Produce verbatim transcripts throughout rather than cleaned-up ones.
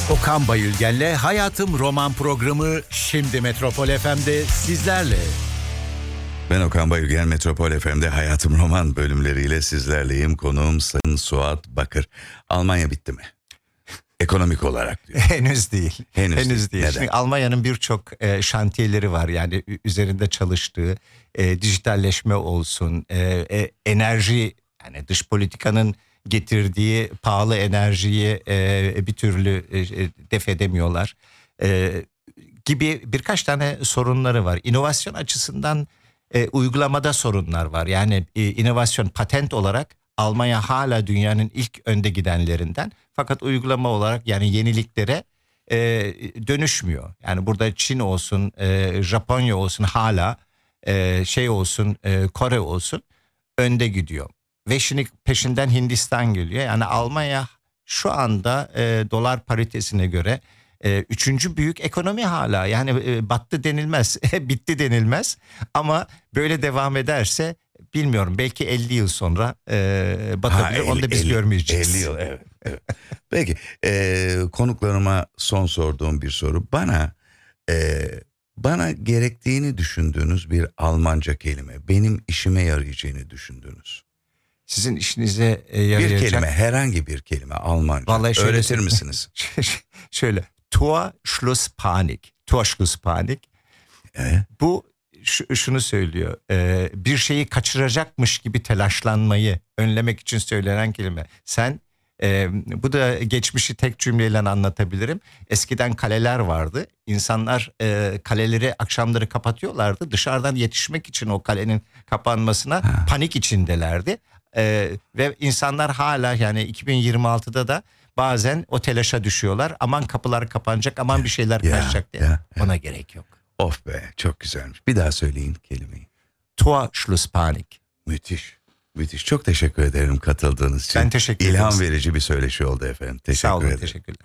Okan Bayülgen'le Hayatım Roman programı şimdi Metropol F M'de sizlerle. Ben Okan Bayülgen, Metropol F M'de Hayatım Roman bölümleriyle sizlerleyim. Konuğum Sayın Suat Bakır. Almanya bitti mi? Ekonomik olarak diyor. Henüz değil. Henüz, Henüz değil. değil. Neden? Şimdi Almanya'nın birçok e, şantiyeleri var. Yani üzerinde çalıştığı e, dijitalleşme olsun, e, e, enerji, yani dış politikanın getirdiği pahalı enerjiyi e, bir türlü e, def edemiyorlar. E, gibi birkaç tane sorunları var. İnovasyon açısından e, uygulamada sorunlar var. Yani e, inovasyon patent olarak Almanya hala dünyanın ilk önde gidenlerinden. Fakat uygulama olarak yani yeniliklere e, dönüşmüyor. Yani burada Çin olsun, e, Japonya olsun hala e, şey olsun, e, Kore olsun önde gidiyor. Ve şimdi peşinden Hindistan geliyor. Yani Almanya şu anda e, dolar paritesine göre e, üçüncü büyük ekonomi hala. Yani e, battı denilmez, bitti denilmez. Ama böyle devam ederse bilmiyorum, belki elli yıl sonra e, batabilir. Ha, elli, onu da biz elli, görmeyeceğiz. elli yıl evet. evet. Peki e, konuklarıma son sorduğum bir soru. Bana e, bana gerektiğini düşündüğünüz bir Almanca kelime, benim işime yarayacağını düşündüğünüz. Sizin işinize yarayacak. Bir kelime, herhangi bir kelime Almanca. Vallahi şöyle öğretir misiniz? Şöyle, Torschlusspanik. Torschlusspanik. Evet. Bu ş- şunu söylüyor. E, bir şeyi kaçıracakmış gibi telaşlanmayı önlemek için söylenen kelime. Sen e, bu da geçmişi tek cümleyle anlatabilirim. Eskiden kaleler vardı. İnsanlar e, kaleleri akşamları kapatıyorlardı. Dışarıdan yetişmek için o kalenin kapanmasına ha. panik içindelerdi. Ee, ve insanlar hala yani iki bin yirmi altıda da bazen o telaşa düşüyorlar. Aman kapılar kapanacak, aman bir şeyler ya, kaçacak diye. Ya, Ona ya. gerek yok. Of be, çok güzelmiş. Bir daha söyleyin kelimeyi. Torschlusspanik. Müthiş. Müthiş. Çok teşekkür ederim katıldığınız için. Ben teşekkür ederim. İlham verici bir söyleşi oldu efendim. Teşekkür Sağ olun, ederim. teşekkürler.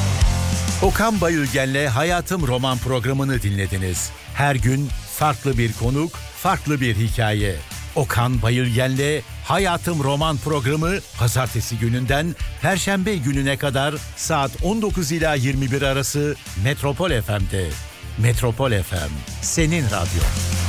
Okan Bayülgen'le Hayatım Roman programını dinlediniz. Her gün farklı bir konuk, farklı bir hikaye. Okan Bayülgen'le Hayatım Roman programı pazartesi gününden perşembe gününe kadar saat on dokuz ila yirmi bir arası Metropol F M'de. Metropol F M, senin radyo.